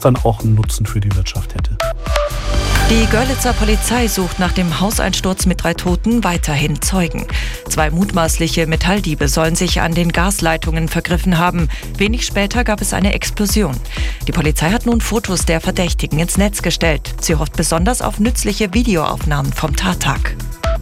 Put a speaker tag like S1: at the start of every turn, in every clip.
S1: dann auch einen Nutzen für die Wirtschaft hätte.
S2: Die Görlitzer Polizei sucht nach dem Hauseinsturz mit 3 Toten weiterhin Zeugen. 2 mutmaßliche Metalldiebe sollen sich an den Gasleitungen vergriffen haben. Wenig später gab es eine Explosion. Die Polizei hat nun Fotos der Verdächtigen ins Netz gestellt. Sie hofft besonders auf nützliche Videoaufnahmen vom Tattag.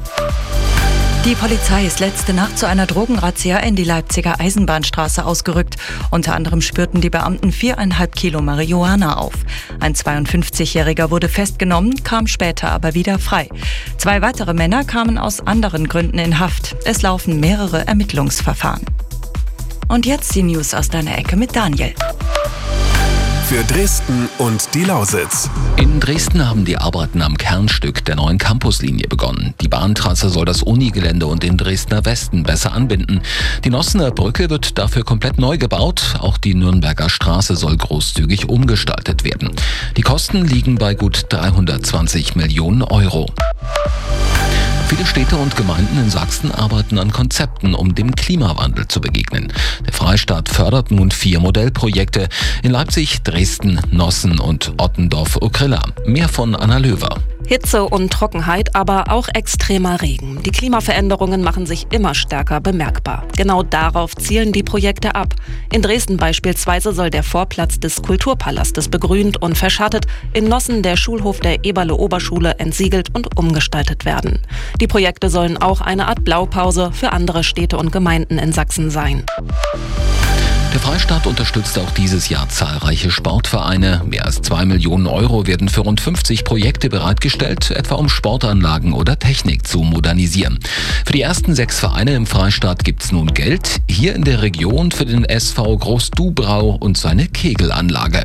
S2: Die Polizei ist letzte Nacht zu einer Drogenrazzia in die Leipziger Eisenbahnstraße ausgerückt. Unter anderem spürten die Beamten 4,5 Kilo Marihuana auf. Ein 52-Jähriger wurde festgenommen, kam später aber wieder frei. 2 weitere Männer kamen aus anderen Gründen in Haft. Es laufen mehrere Ermittlungsverfahren. Und jetzt die News aus deiner Ecke mit Daniel.
S3: Für Dresden und die Lausitz.
S4: In Dresden haben die Arbeiten am Kernstück der neuen Campuslinie begonnen. Die Bahntrasse soll das Unigelände und den Dresdner Westen besser anbinden. Die Nossener Brücke wird dafür komplett neu gebaut. Auch die Nürnberger Straße soll großzügig umgestaltet werden. Die Kosten liegen bei gut 320 Millionen Euro. Viele Städte und Gemeinden in Sachsen arbeiten an Konzepten, um dem Klimawandel zu begegnen. Der Freistaat fördert nun 4 Modellprojekte in Leipzig, Dresden, Nossen und Ottendorf-Okrilla. Mehr von Anna Löwer.
S5: Hitze und Trockenheit, aber auch extremer Regen. Die Klimaveränderungen machen sich immer stärker bemerkbar. Genau darauf zielen die Projekte ab. In Dresden beispielsweise soll der Vorplatz des Kulturpalastes begrünt und verschattet, in Nossen der Schulhof der Eberle-Oberschule entsiegelt und umgestaltet werden. Die Projekte sollen auch eine Art Blaupause für andere Städte und Gemeinden in Sachsen sein.
S4: Der Freistaat unterstützt auch dieses Jahr zahlreiche Sportvereine. Mehr als 2 Millionen Euro werden für rund 50 Projekte bereitgestellt, etwa um Sportanlagen oder Technik zu modernisieren. Für die ersten 6 Vereine im Freistaat gibt's nun Geld. Hier in der Region für den SV Groß-Dubrau und seine Kegelanlage.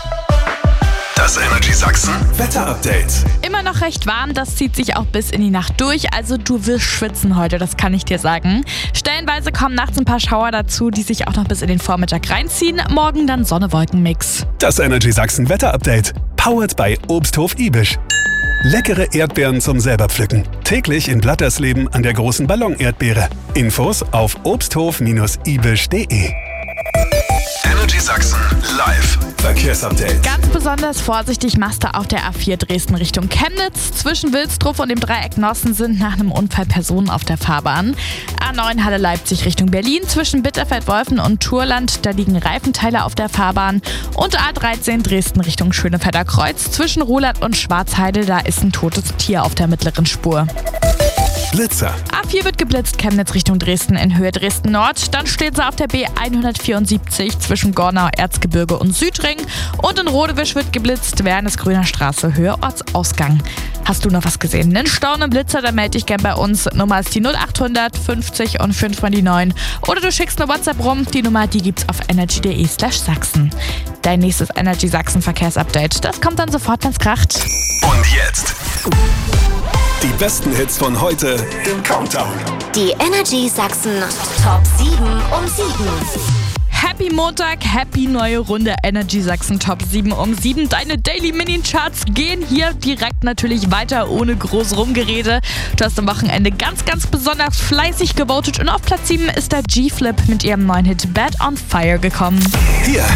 S3: Das Energy Sachsen Wetterupdate.
S6: Immer noch recht warm, das zieht sich auch bis in die Nacht durch, also du wirst schwitzen heute, das kann ich dir sagen. Stellenweise kommen nachts ein paar Schauer dazu, die sich auch noch bis in den Vormittag reinziehen, morgen dann Sonne-Wolken-Mix.
S3: Das Energy Sachsen Wetterupdate. Powered by Obsthof Ibisch. Leckere Erdbeeren zum selber pflücken. Täglich in Blattersleben an der großen Ballon-Erdbeere. Infos auf obsthof-ibisch.de. Energy Sachsen live Verkehrsupdate.
S6: Ganz besonders vorsichtig machst du auf der A4 Dresden Richtung Chemnitz. Zwischen Wilsdruff und dem Dreieck Nossen sind nach einem Unfall Personen auf der Fahrbahn. A9 Halle Leipzig Richtung Berlin. Zwischen Bitterfeld-Wolfen und Thurland, da liegen Reifenteile auf der Fahrbahn. Und A13 Dresden Richtung Schönefelder Kreuz. Zwischen Roland und Schwarzheide, da ist ein totes Tier auf der mittleren Spur.
S3: Blitzer.
S6: A4 wird geblitzt, Chemnitz Richtung Dresden in Höhe Dresden Nord. Dann steht sie auf der B174 zwischen Gornau, Erzgebirge und Südring. Und in Rodewisch wird geblitzt, Wernesgrüner Straße, Höhe Ortsausgang. Hast du noch was gesehen? Einen Stau, einen Blitzer, dann melde dich gern bei uns. Nummer ist die 0800 50 und 5 mal die 9. Oder du schickst eine WhatsApp rum. Die Nummer, die gibt's auf energy.de/Sachsen. Dein nächstes Energy Sachsen Verkehrsupdate. Das kommt dann sofort, wenn's kracht.
S3: Und jetzt die besten Hits von heute im Countdown.
S7: Die Energy Sachsen Top 7 um 7.
S6: Happy Montag, happy neue Runde Energy Sachsen Top 7 um 7. Deine Daily Mini-Charts gehen hier direkt natürlich weiter, ohne groß Rumgerede. Du hast am Wochenende ganz, ganz besonders fleißig gewotet und auf Platz 7 ist der G-Flip mit ihrem neuen Hit Bad on Fire gekommen.
S3: Hier